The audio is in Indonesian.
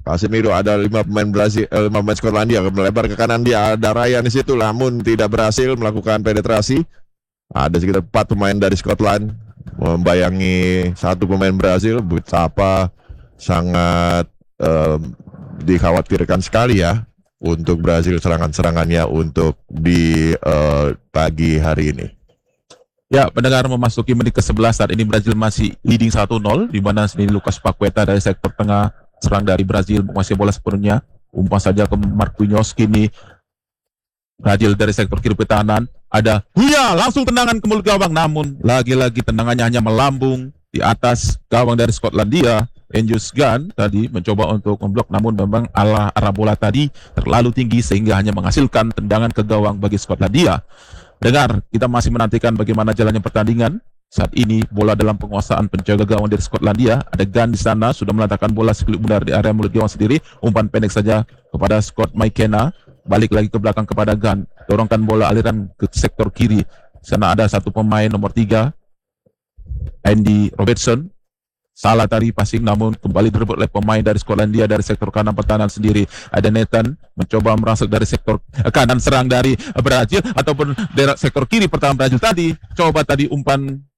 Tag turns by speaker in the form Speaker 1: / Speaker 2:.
Speaker 1: Casemiro, ada 5 pemain Brazil, 5 pemain Skotlandia melebar ke kanan, dia ada Ryan di situ, namun tidak berhasil melakukan penetrasi. Ada sekitar 4 pemain dari Scotland membayangi 1 pemain Brazil. Betapa sangat dikhawatirkan sekali ya untuk Brazil serangan-serangannya untuk di pagi hari ini.
Speaker 2: Ya, pendengar, memasuki menit ke-11 saat ini Brazil masih leading 1-0, di mana sendiri Lucas Paqueta dari sektor tengah serang dari Brazil menguasai bola sepenuhnya. Umpan saja ke Marquinhos, kini Brazil dari sektor kiri pertahanan. Ada Huya, langsung tendangan ke mulut gawang, namun lagi-lagi tendangannya hanya melambung di atas gawang dari Skotlandia. Angus Gunn tadi mencoba untuk memblok, namun memang arah bola tadi terlalu tinggi sehingga hanya menghasilkan tendangan ke gawang bagi Skotlandia. Dengar, kita masih menantikan bagaimana jalannya pertandingan. Saat ini bola dalam penguasaan penjaga gawang dari Skotlandia. Ada Gunn di sana, sudah meletakkan bola sekelip benar di area mulut gawang sendiri. Umpan pendek saja kepada Scott McKenna. Balik lagi ke belakang kepada Gunn. Dorongkan bola aliran ke sektor kiri. Sana ada 1 pemain nomor 3, Andy Robertson. Salah tadi passing, namun kembali direbut oleh pemain dari Skotlandia dari sektor kanan pertahanan sendiri. Ada Nathan mencoba merangsek dari sektor kanan serang dari Brazil, ataupun dari sektor kiri pertahanan Brazil tadi. Coba tadi umpan